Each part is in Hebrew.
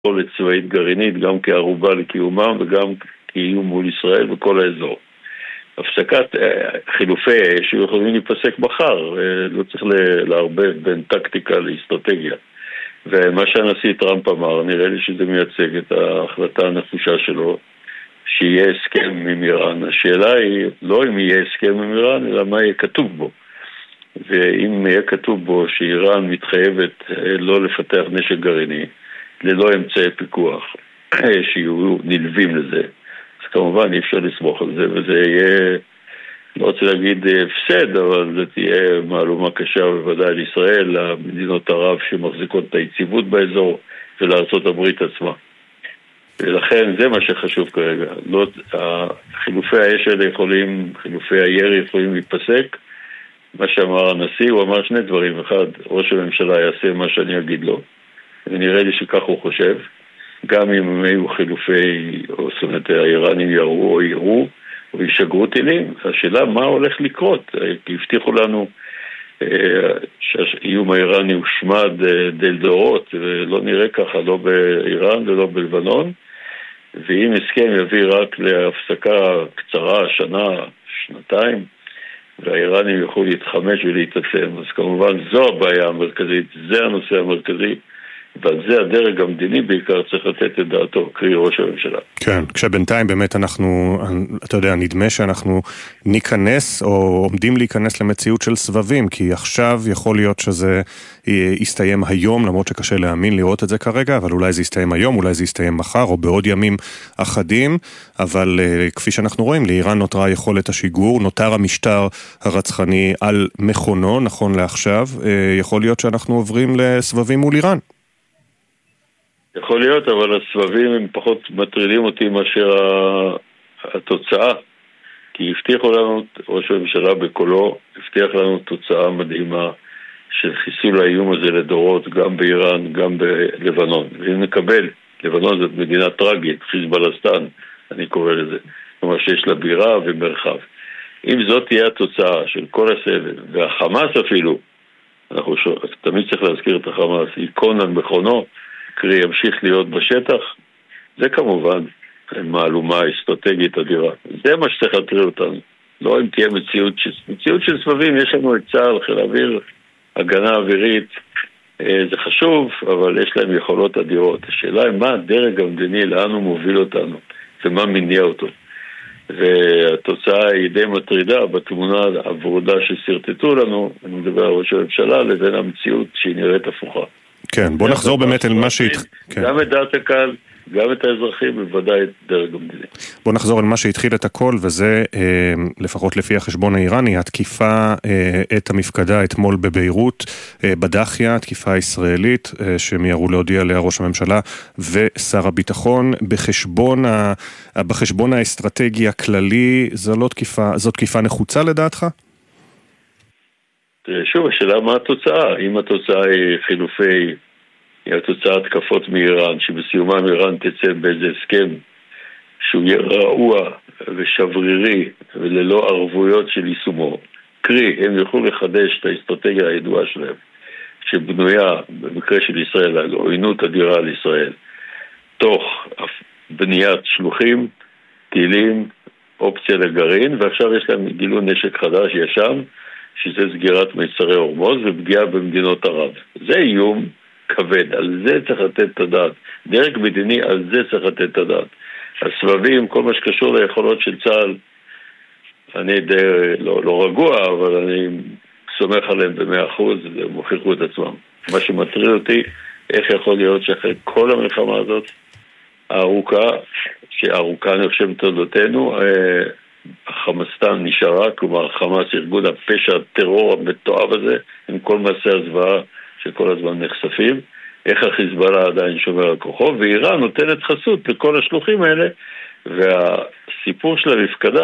לצבאית גרעינית, גם כערובה לקיומם וגם כאיום מול ישראל וכל האזור. הפסקת חילופי האש יכולים להיפסק מחר, לא צריך לערבב בין טקטיקה לאסטרטגיה. ומה שהנשיא טראמפ אמר, נראה לי שזה מייצג את ההחלטה הנחושה שלו, שיהיה הסכם עם איראן. השאלה היא לא אם יהיה הסכם עם איראן, אלא מה יהיה כתוב בו. ואם יהיה כתוב בו שאיראן מתחייבת לא לפתח נשק גרעיני, ללא אמצעי פיקוח שיהיו נלווים לזה, אז כמובן אי אפשר לסמוך על זה, וזה יהיה, לא רוצה להגיד הפסד, אבל זה תהיה מהלומה קשה בוודאי לישראל, למדינות ערב שמחזיקות את היציבות באזור ולארצות הברית עצמה. ולכן זה מה שחשוב כרגע. חילופי האש האלה יכולים, חילופי הירי יכולים להיפסק. מה שאמר הנשיא, הוא אמר שני דברים. אחד, ראש הממשלה יעשה מה שאני אגיד לו. ונראה לי שכך הוא חושב. גם אם הם היו חילופי, או זאת אומרת, האיראנים ירו או ירו, או ישגרו טילים. השאלה מה הולך לקרות? כי הבטיחו לנו שהאיום האיראני הושמד דלדורות, ולא נראה ככה, לא באיראן ולא בלבנון. ואם הסכם יביא רק להפסקה קצרה, שנה, שנתיים, והאיראנים יוכלו להתחמש ולהתעצם, אז כמובן זו הבעיה המרכזית, זה הנושא המרכזי, ועל זה הדרג המדיני בעיקר צריך לתת את דעתו, קרי ראש הממשלה. כן, כשבינתיים באמת אנחנו, אתה יודע, נדמה שאנחנו ניכנס או עומדים להיכנס למציאות של סבבים, כי עכשיו יכול להיות שזה יסתיים היום, למרות שקשה להאמין לראות את זה כרגע, אבל אולי זה יסתיים היום, אולי זה יסתיים מחר או בעוד ימים אחדים, אבל כפי שאנחנו רואים, לאיראן נותרה יכולת השיגור, נותר המשטר הרצחני על מכונו, נכון לעכשיו, יכול להיות שאנחנו עוברים לסבבים מול איראן. יכול להיות, אבל הסבבים הם פחות מטרידים אותי מאשר התוצאה. כי הבטיחו לנו, ראש הממשלה בקולו, הבטיח לנו תוצאה מדהימה של חיסול האיום הזה לדורות, גם באיראן, גם בלבנון. ואם נקבל, לבנון זאת מדינה טרגית, חיזבאלסטן, אני קורא לזה. כלומר שיש לה בירה ומרחב. אם זאת תהיה התוצאה של כל הסבב, והחמאס אפילו, אנחנו תמיד צריך להזכיר את החמאס, איקון על מכונו, קרי ימשיך להיות בשטח, זה כמובן מהלומה אסטרטגית אדירה. זה מה שצריך להטריד אותנו. לא אם תהיה מציאות של סבבים, יש לנו את צה"ל, חיל האוויר, הגנה אווירית, זה חשוב, אבל יש להם יכולות אדירות. השאלה היא מה הדרג המדיני, לאן הוא מוביל אותנו, ומה מניע אותו. והתוצאה היא די מטרידה בתמונה הוורודה שסרטטו לנו, אני מדבר על ראש הממשלה, לבין המציאות שהיא נראית הפוכה. כן, בוא נחזור באמת אל מה גם את דעת הקהל, גם את האזרחים, בוודאי את דרג המדיני. בוא נחזור אל מה שהתחיל את הכל, וזה, לפחות לפי החשבון האיראני, התקיפה את המפקדה אתמול בביירות, בדחיה, התקיפה הישראלית, שמיירו להודיע עליה ראש הממשלה ושר הביטחון, בחשבון האסטרטגי הכללי, זו תקיפה נחוצה לדעתך? שוב, השאלה מה התוצאה? אם התוצאה היא חילופי, היא התוצאה התקפות מאיראן, שבסיומם איראן תצא באיזה הסכם שהוא יהיה רעוע ושברירי וללא ערבויות של יישומו. קרי, הם יוכלו לחדש את האסטרטגיה הידועה שלהם, שבנויה במקרה של ישראל על עוינות אדירה על ישראל, תוך בניית שלוחים, טילים, אופציה לגרעין, ועכשיו יש להם גילו נשק חדש ישן, שזה סגירת מיצרי הורמוז ופגיעה במדינות ערב. זה איום כבד, על זה צריך לתת את הדעת. דרג מדיני, על זה צריך לתת את הדעת. הסבבים, כל מה שקשור ליכולות של צה"ל, אני די לא רגוע, אבל אני סומך עליהם ב100%, הם הוכיחו את עצמם. מה שמטריד אותי, איך יכול להיות שאחרי כל המלחמה הזאת, הארוכה אני חושב תולדותינו, החמאסטן נשארה, כלומר חמאס ארגון הפשע, הטרור המתועב הזה, עם כל מעשי הזוועה שכל הזמן נחשפים, איך החיזבאללה עדיין שומר על כוחו, ואיראן נותנת חסות לכל השלוחים האלה, והסיפור של המפקדה,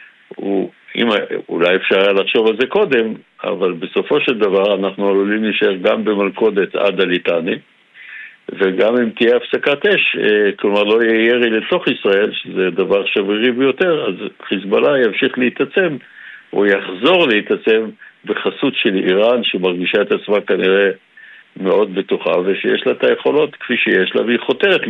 אולי אפשר היה לחשוב על זה קודם, אבל בסופו של דבר אנחנו עלולים להישאר גם במלכודת עד הליטני, וגם אם תהיה הפסקת אש, כלומר לא יהיה ירי לתוך ישראל, שזה דבר שברירי ביותר, אז חיזבאללה ימשיך להתעצם, או יחזור להתעצם בחסות של איראן, שמרגישה את עצמה כנראה מאוד בטוחה, ושיש לה את היכולות כפי שיש לה, והיא חותרת